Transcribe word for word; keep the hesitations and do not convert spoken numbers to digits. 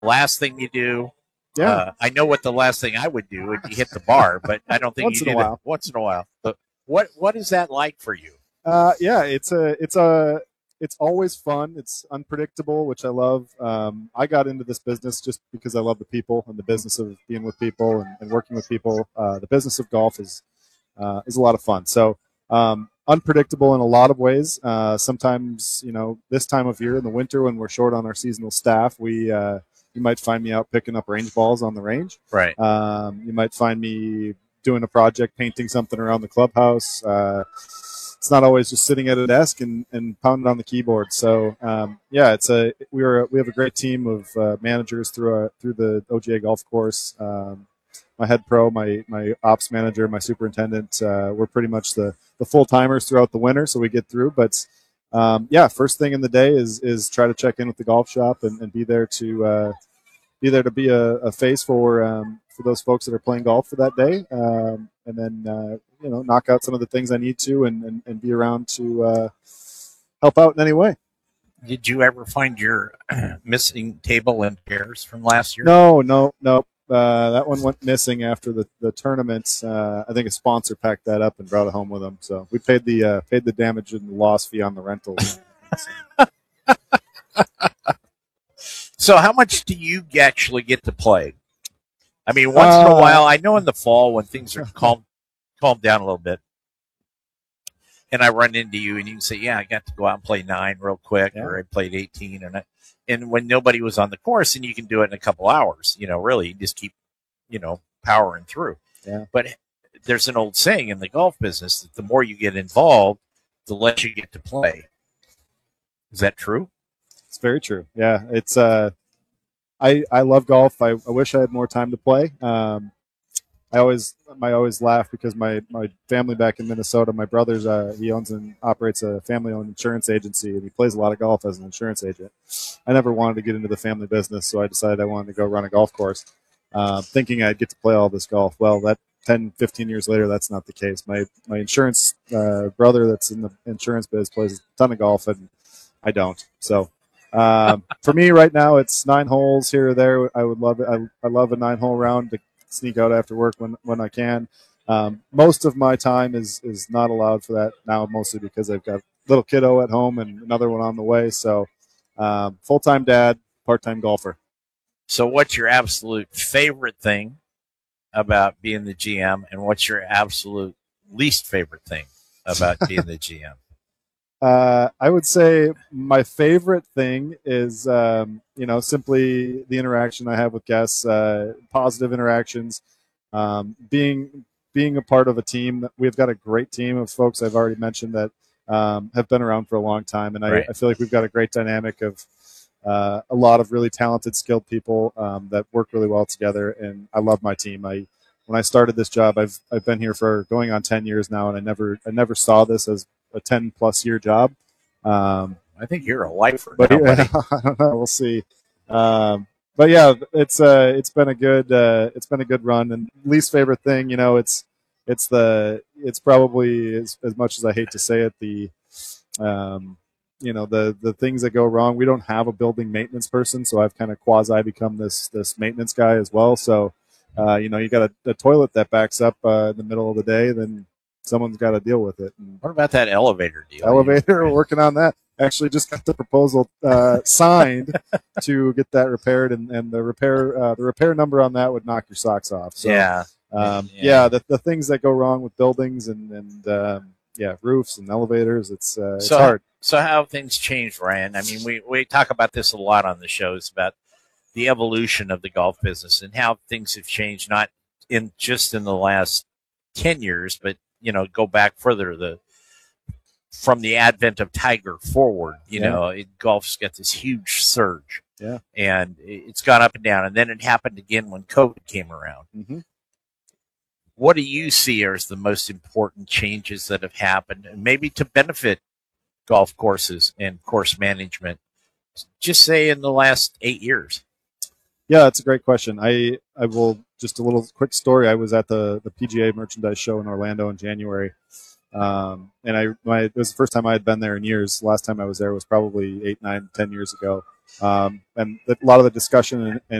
last thing you do. Yeah. Uh, I know what the last thing I would do would be hit the bar, but I don't think Once you in a do while. that once in a while. But what what is that like for you? Uh, yeah, it's a, it's a, it's always fun. It's unpredictable, which I love. Um, I got into this business just because I love the people and the business of being with people and, and working with people. Uh, the business of golf is uh, is a lot of fun. So um, unpredictable in a lot of ways. Uh, sometimes, you know, this time of year in the winter when we're short on our seasonal staff, we uh, you might find me out picking up range balls on the range. Right. Um, you might find me doing a project, painting something around the clubhouse. Uh, it's not always just sitting at a desk and, and pounding on the keyboard. So um, yeah, it's a we are we have a great team of uh, managers through our, through the O G A golf course. Um, my head pro, my my ops manager, my superintendent. Uh, we're pretty much the the full timers throughout the winter, so we get through. But um, yeah, first thing in the day is is try to check in with the golf shop and, and be there to uh, be there to be a, a face for um, for those folks that are playing golf for that day, um, and then uh, you know knock out some of the things I need to, and and, and be around to uh, help out in any way. Did you ever find your missing table and chairs from last year? No, no, no. Uh, that one went missing after the the tournament. Uh, I think a sponsor packed that up and brought it home with them. So we paid the uh, paid the damage and the loss fee on the rentals. So how much do you actually get to play? I mean, once uh, in a while, I know in the fall when things are calm, calmed down a little bit, and I run into you and you can say, yeah, I got to go out and play nine real quick, yeah. or I played eighteen. And I, and when nobody was on the course, and you can do it in a couple hours, you know, really, you just keep, you know, powering through. Yeah. But there's an old saying in the golf business that the more you get involved, the less you get to play. Is that true? It's very true. Yeah, it's uh, I I love golf. I, I wish I had more time to play. Um, I always I always laugh because my, my family back in Minnesota, my brother's uh, he owns and operates a family-owned insurance agency, and he plays a lot of golf as an insurance agent. I never wanted to get into the family business, so I decided I wanted to go run a golf course, uh, thinking I'd get to play all this golf. Well, that ten, fifteen years later, that's not the case. My my insurance uh, brother that's in the insurance biz plays a ton of golf, and I don't. So. Um, for me right now, it's nine holes here or there. I would love it. I, I love a nine hole round to sneak out after work when, when I can. Um, most of my time is, is not allowed for that now, mostly because I've got little kiddo at home and another one on the way. So, um, full-time dad, part-time golfer. So what's your absolute favorite thing about being the G M, and what's your absolute least favorite thing about being the G M? Uh, I would say my favorite thing is, um, you know, simply the interaction I have with guests, uh, positive interactions, um, being being a part of a team. We've got a great team of folks I've already mentioned that um, have been around for a long time, and I, right. I feel like we've got a great dynamic of uh, a lot of really talented, skilled people um, that work really well together. And I love my team. I when I started this job, I've I've been here for going on ten years now, and I never I never saw this as a ten plus year job. Um, I think you're a lifer, but now, yeah, I don't know. We'll see. Um, but yeah, it's uh, it's been a good uh, it's been a good run. And least favorite thing, you know, it's it's the it's probably as, as much as I hate to say it, the um, you know the the things that go wrong. We don't have a building maintenance person, so I've kind of quasi become this this maintenance guy as well. So uh, you know, you got a, a toilet that backs up uh, in the middle of the day, then someone's got to deal with it. And what about that elevator deal? Elevator, we're working on that. Actually, just got the proposal uh, signed to get that repaired, and, and the repair uh, the repair number on that would knock your socks off. So, yeah, um, yeah. yeah. The, the things that go wrong with buildings and and um, yeah, roofs and elevators, it's uh, it's so, hard. So how have things changed, Ryan? I mean, we we talk about this a lot on the shows about the evolution of the golf business and how things have changed, not in just in the last ten years, but you know, go back further, the from the advent of Tiger forward, you yeah. know, it, golf's got this huge surge. Yeah. And it's gone up and down. And then it happened again when COVID came around. Mm-hmm. What do you see as the most important changes that have happened, and maybe to benefit golf courses and course management, just say in the last eight years? Yeah, that's a great question. I, I will just a little quick story. I was at the, the P G A merchandise show in Orlando in January. Um, and I, my, it was the first time I had been there in years. Last time I was there was probably eight, nine, ten years ago. Um, and a lot of the discussion and, and